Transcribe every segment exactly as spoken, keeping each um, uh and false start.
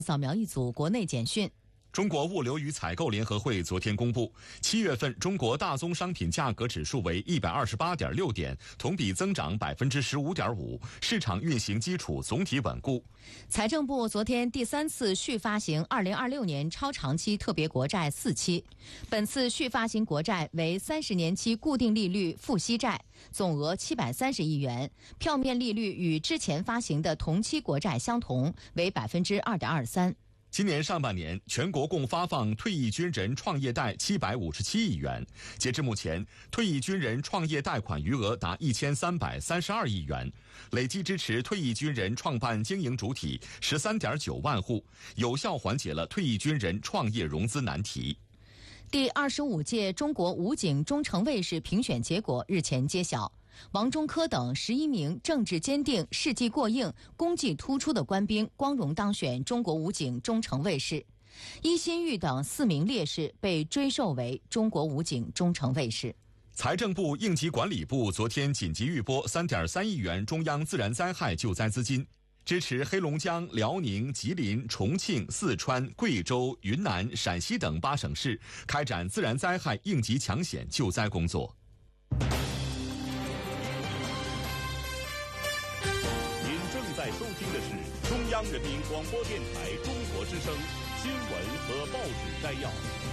扫描一组国内简讯。 中国物流与采购联合会昨天公布，七月份中国大宗商品价格指数为一百二十八点六点，同比增长百分之十五点五，市场运行基础总体稳固。 财政部昨天第三次续发行二零二六年超长期特别国债四期，本次续发行国债为三十年期固定利率付息债，总额七百三十亿元，票面利率与之前发行的同期国债相同，为百分之二点二三。 今年上半年，全国共发放退役军人创业贷七百五十七亿元。截至目前，退役军人创业贷款余额达一千三百三十二亿元，累计支持退役军人创办经营主体十三点九万户，有效缓解了退役军人创业融资难题。 第二十五届中国武警中程卫士评选结果日前揭晓。王中科等十一名政治坚定、事迹过硬、功绩突出的官兵光荣当选中国武警中程卫士，伊新玉等四名烈士被追授为中国武警中程卫士。 财政部、应急管理部昨天紧急预拨 三点三亿元中央自然灾害救灾资金，支持黑龙江、辽宁、吉林、重庆、四川、贵州、云南、陕西等八省市开展自然灾害应急抢险救灾工作。 在收听的是中央人民广播电台中国之声新闻和报纸摘要。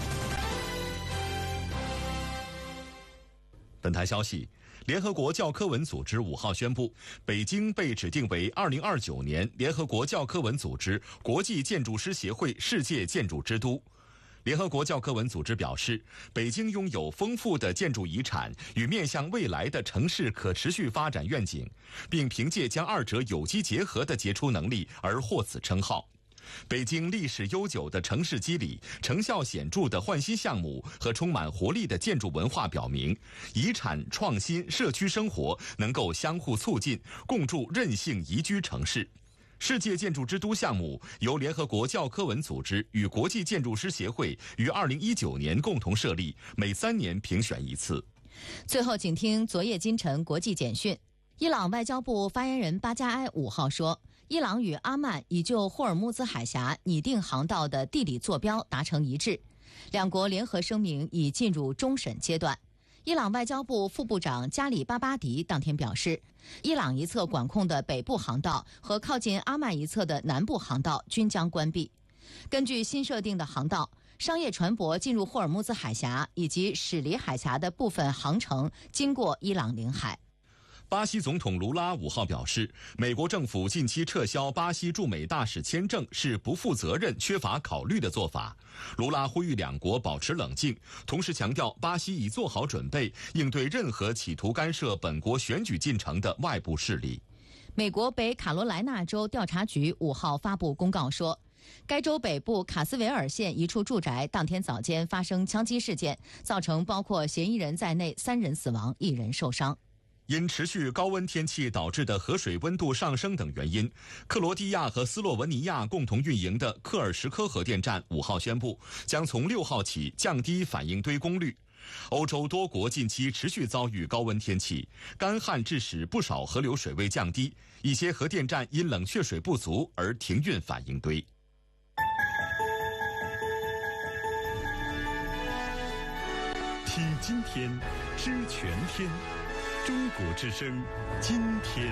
本台消息，联合国教科文组织五号宣布，北京被指定为二零二九年联合国教科文组织国际建筑师协会世界建筑之都。联合国教科文组织表示，北京拥有丰富的建筑遗产与面向未来的城市可持续发展愿景，并凭借将二者有机结合的杰出能力而获此称号。北京历史悠久的城市肌理、成效显著的换新项目和充满活力的建筑文化表明，遗产、创新、社区生活能够相互促进，共筑韧性宜居城市。世界建筑之都项目由联合国教科文组织与国际建筑师协会于二零一九年共同设立，每三年评选一次。 最后，请听昨夜今晨国际简讯。伊朗外交部发言人巴加埃五号说，伊朗与阿曼已就霍尔木兹海峡拟定航道的地理坐标达成一致，两国联合声明已进入终审阶段。伊朗外交部副部长加里巴巴迪当天表示，伊朗一侧管控的北部航道和靠近阿曼一侧的南部航道均将关闭。根据新设定的航道，商业船舶进入霍尔木兹海峡以及驶离海峡的部分航程经过伊朗领海。 巴西总统卢拉五号表示，美国政府近期撤销巴西驻美大使签证是不负责任、缺乏考虑的做法。卢拉呼吁两国保持冷静，同时强调巴西已做好准备，应对任何企图干涉本国选举进程的外部势力。 美国北卡罗来纳州调查局五号发布公告说，该州北部卡斯维尔县一处住宅当天早间发生枪击事件，造成包括嫌疑人在内三人死亡，一人受伤。 因持续高温天气导致的河水温度上升等原因，克罗地亚和斯洛文尼亚共同运营的克尔什科核电站五号宣布，将从六号起降低反应堆功率。欧洲多国近期持续遭遇高温天气，干旱致使不少河流水位降低，一些核电站因冷却水不足而停运反应堆。 听今天，知全天。中国之声，今天。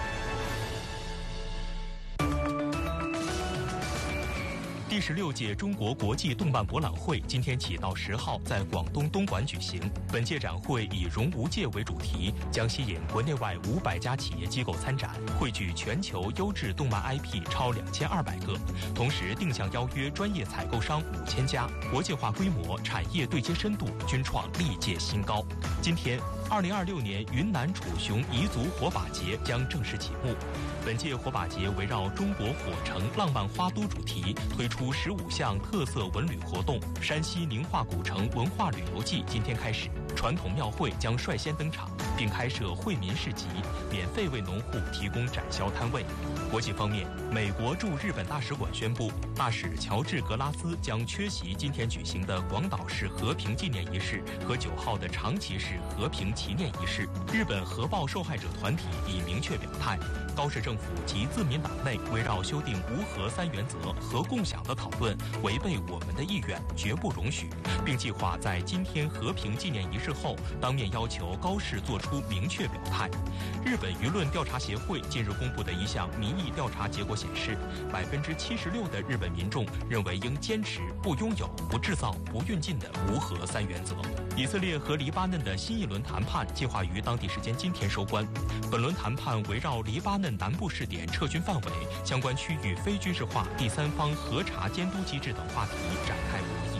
第十六届中国国际动漫博览会今天起到十号在广东东莞举行。本届展会以“融无界”为主题，将吸引国内外五百家企业机构参展，汇聚全球优质动漫 I P 超两千二百个，同时定向邀约专业采购商五千家，国际化规模、产业对接深度均创历届新高。今天，二零二六年云南楚雄彝族火把节将正式启幕。本届火把节围绕中国火城浪漫花都主题，推出十五项特色文旅活动。山西宁化古城文化旅游季今天开始，传统庙会将率先登场，并开设惠民市集，免费为农户提供展销摊位。国际方面，美国驻日本大使馆宣布，大使乔治·格拉斯将缺席今天举行的广岛市和平纪念仪式和九号的长崎市和平祈念仪式。日本核爆受害者团体已明确表态， 高市政府及自民党内围绕修订无核三原则和共享的讨论违背我们的意愿，绝不容许，并计划在今天和平纪念仪式后当面要求高市做出明确表态。日本舆论调查协会近日公布的一项民意调查结果显示，百分之七十六的日本民众认为应坚持不拥有、不制造、不运进的无核三原则。以色列和黎巴嫩的新一轮谈判计划于当地时间今天收官。本轮谈判围绕黎巴嫩南部试点撤军范围、相关区域非军事化第三方核查监督机制等话题展开博弈。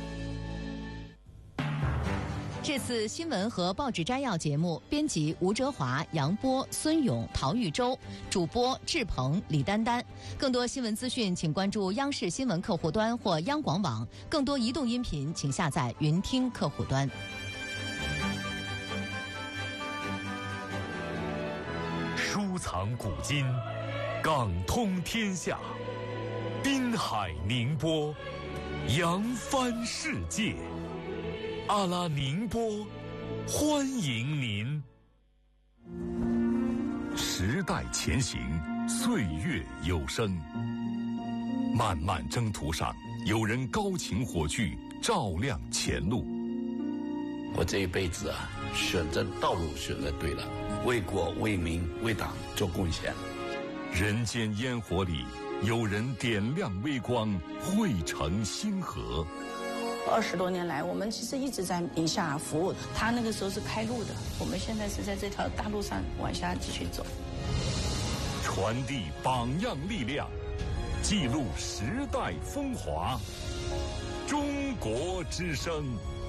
这次新闻和报纸摘要节目，编辑吴哲华、杨波、孙勇、陶玉洲，主播志鹏、李丹丹。更多新闻资讯，请关注央视新闻客户端或央广网。更多移动音频，请下载云听客户端。 收藏古今，港通天下，滨海宁波，扬帆世界。阿拉宁波，欢迎您。时代前行，岁月有声。漫漫征途上，有人高擎火炬，照亮前路。 我这一辈子啊，选择道路选择对了，为国为民为党做贡献。 人间烟火里，有人点亮微光，汇成星河。 二十多年来，我们其实一直在宁夏服务。他那个时候是开路的，我们现在是在这条大路上往下继续走。 传递榜样力量，记录时代风华。中国之声。